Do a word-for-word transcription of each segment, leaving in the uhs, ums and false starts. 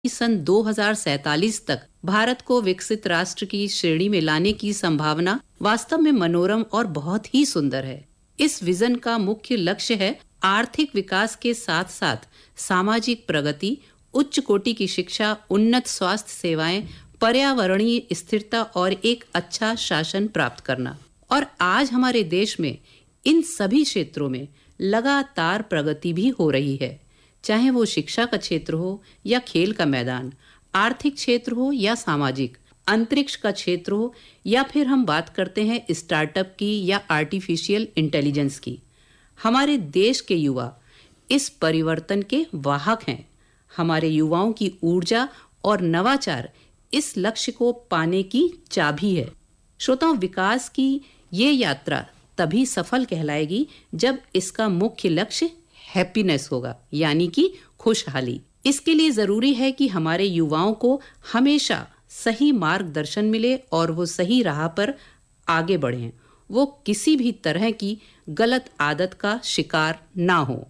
कि सन दो हज़ार सैंतालीस तक भारत को विकसित राष्ट्र की श्रेणी में लाने की संभावना वास्तव में मनोरम और बहुत ही सुंदर है। इस विजन का मुख्य लक्ष्य है आर्थिक विकास के साथ साथ सामाजिक प्रगति, उच्च कोटि की शिक्षा, उन्नत स्वास्थ्य सेवाएं, पर्यावरणीय स्थिरता और एक अच्छा शासन प्राप्त करना। और आज हमारे देश में इन सभी क्षेत्रों में लगातार प्रगति भी हो रही है, चाहे वो शिक्षा का क्षेत्र हो या खेल का मैदान, आर्थिक क्षेत्र हो या सामाजिक, अंतरिक्ष का क्षेत्र हो या फिर हम बात करते हैं स्टार्टअप की या आर्टिफिशियल इंटेलिजेंस की। हमारे देश के युवा इस परिवर्तन के वाहक हैं। हमारे युवाओं की ऊर्जा और नवाचार इस लक्ष्य को पाने की चाबी है। श्रोताओं, विकास की ये यात्रा तभी सफल कहलाएगी जब इसका मुख्य लक्ष्य हैप्पीनेस होगा, यानी कि खुशहाली। इसके लिए जरूरी है कि हमारे युवाओं को हमेशा सही मार्गदर्शन मिले और वो सही राह पर आगे बढ़ें, वो किसी भी तरह की गलत आदत का शिकार ना हो।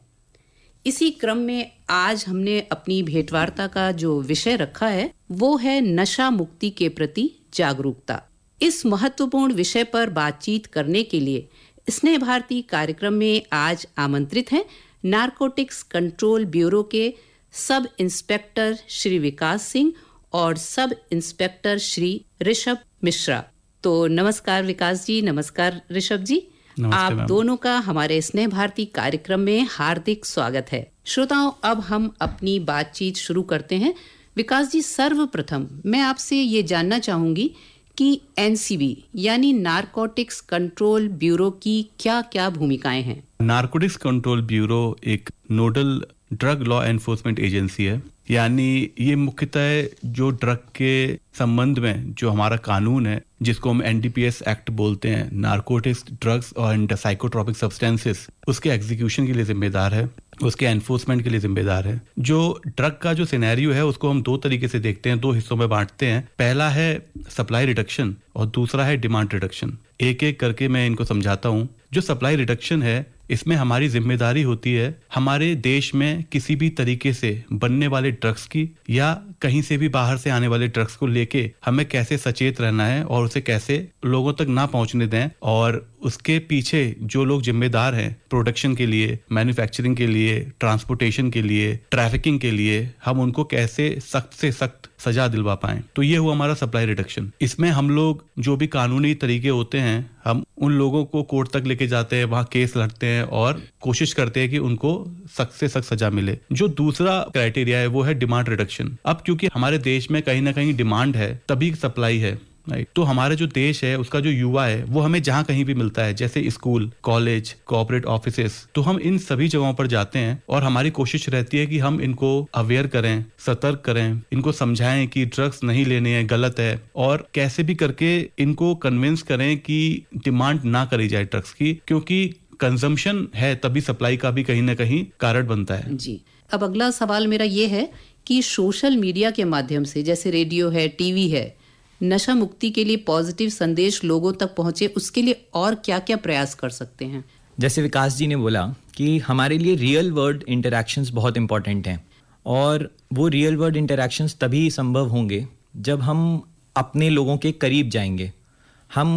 इसी क्रम में आज हमने अपनी भेंटवार्ता का जो विषय रखा है वो है नशा मुक्ति के प्रति जागरूकता। इस महत्वपूर्ण विषय पर बातचीत करने के लिए स्नेह भारती कार्यक्रम में आज आमंत्रित हैं नारकोटिक्स कंट्रोल ब्यूरो के सब इंस्पेक्टर श्री विकास सिंह और सब इंस्पेक्टर श्री ऋषभ मिश्रा। तो नमस्कार विकास जी, नमस्कार ऋषभ जी। आप दोनों का हमारे स्नेह भारती कार्यक्रम में हार्दिक स्वागत है। श्रोताओं, अब हम अपनी बातचीत शुरू करते हैं। विकास जी, सर्वप्रथम मैं आपसे ये जानना चाहूंगी कि एनसीबी यानी नारकोटिक्स कंट्रोल ब्यूरो की क्या-क्या भूमिकाएं हैं? नारकोटिक्स कंट्रोल ब्यूरो एक nodal drug law enforcement agency है, यानी ये मुख्यतः जो ड्रग के संबंध में जो हमारा कानून है, जिसको हम एनडीपीएस एक्ट बोलते हैं, नारकोटिक्स ड्रग्स और साइकोट्रोपिक सब्सटेंसेस, उसके एग्जीक्यूशन के लिए जिम्मेदार है, उसके एनफोर्समेंट के लिए जिम्मेदार है। जो ड्रग का जो सिनेरियो है उसको हम दो तरीके से देखते हैं, दो हिस्सों में बांटते हैं। पहला है सप्लाई रिडक्शन और दूसरा है डिमांड रिडक्शन। एक एक करके मैं इनको समझाता हूँ। जो सप्लाई रिडक्शन है, इसमें हमारी जिम्मेदारी होती है हमारे देश में किसी भी तरीके से बनने वाले ड्रग्स की या कहीं से भी बाहर से आने वाले ड्रग्स को लेके हमें कैसे सचेत रहना है और उसे कैसे लोगों तक ना पहुंचने दें, और उसके पीछे जो लोग जिम्मेदार हैं प्रोडक्शन के लिए, मैन्युफैक्चरिंग के लिए, ट्रांसपोर्टेशन के लिए, ट्रैफिकिंग के लिए, हम उनको कैसे सख्त से सख्त सजा दिलवा पाएं। तो ये हुआ हमारा सप्लाई रिडक्शन। इसमें हम लोग जो भी कानूनी तरीके होते हैं, हम उन लोगों को कोर्ट तक लेके जाते हैं, वहां केस लड़ते हैं और कोशिश करते हैं कि उनको सख्त से सख्त सजा मिले। जो दूसरा क्राइटेरिया है वो है डिमांड रिडक्शन। अब क्योंकि हमारे देश में कहीं ना कहीं डिमांड है तभी सप्लाई है, राइट। तो हमारा जो देश है उसका जो युवा है वो हमें जहां कहीं भी मिलता है, जैसे स्कूल, कॉलेज, कॉर्पोरेट ऑफिसेस, तो हम इन सभी जगहों पर जाते हैं और हमारी कोशिश रहती है कि हम इनको अवेयर करें, सतर्क करें, इनको समझाएं कि ड्रग्स नहीं लेने हैं, गलत है, और कैसे भी करके इनको कन्विंस करें कि डिमांड ना करी जाए ड्रग्स की, क्योंकि कंजम्पशन है तभी सप्लाई का भी कहीं ना कहीं कारण बनता है। जी, अब अगला सवाल मेरा ये है कि सोशल मीडिया के माध्यम से, जैसे रेडियो है, टीवी है, नशा मुक्ति के लिए पॉजिटिव संदेश लोगों तक पहुंचे, उसके लिए और क्या-क्या प्रयास कर सकते हैं? जैसे विकास जी ने बोला कि हमारे लिए रियल वर्ल्ड इंटरैक्शंस बहुत इंपॉर्टेंट हैं, और वो रियल वर्ल्ड इंटरैक्शंस तभी संभव होंगे जब हम अपने लोगों के करीब जाएंगे। हम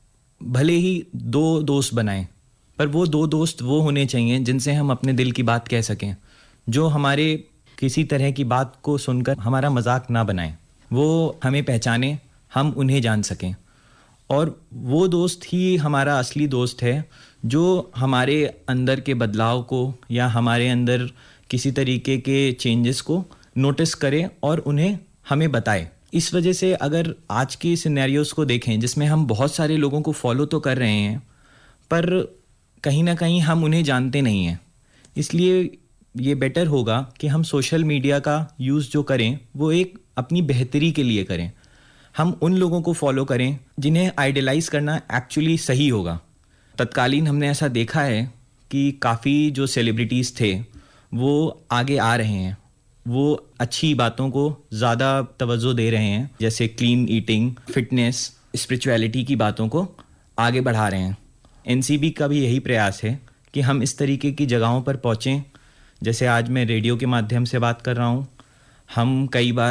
भले ही दो दोस्त बनाएं, पर वो दो दोस्त वो होने चाहिए जिनसे हम अपने दिल की बात कह सकें, जो हमारे किसी तरह की बात को सुनकर हमारा मजाक ना बनाएं, वो हमें पहचाने, हम उन्हें जान सकें। और वो दोस्त ही हमारा असली दोस्त है जो हमारे अंदर के बदलाव को या हमारे अंदर किसी तरीके के चेंजेस को नोटिस करे और उन्हें हमें बताए। इस वजह से अगर आज की सिनेरियोस को देखें जिसमें हम बहुत सारे लोगों को फॉलो तो कर रहे हैं पर कहीं ना कहीं हम उन्हें जानते नहीं हैं, इसलिए ये बेटर होगा कि हम सोशल मीडिया का यूज़ जो करें वो एक अपनी बेहतरी के लिए करें। हम उन लोगों को फॉलो करें जिन्हें आइडियलाइज करना एक्चुअली सही होगा। तत्कालीन हमने ऐसा देखा है कि काफ़ी जो सेलिब्रिटीज़ थे वो आगे आ रहे हैं, वो अच्छी बातों को ज़्यादा तवज्जो दे रहे हैं, जैसे क्लीन ईटिंग, फिटनेस, स्पिरिचुअलिटी की बातों को आगे बढ़ा रहे हैं। एनसीबी का भी यही प्रयास है कि हम इस तरीके की जगहों पर पहुँचें। जैसे आज मैं रेडियो के माध्यम से बात कर रहा हूँ, हम कई बार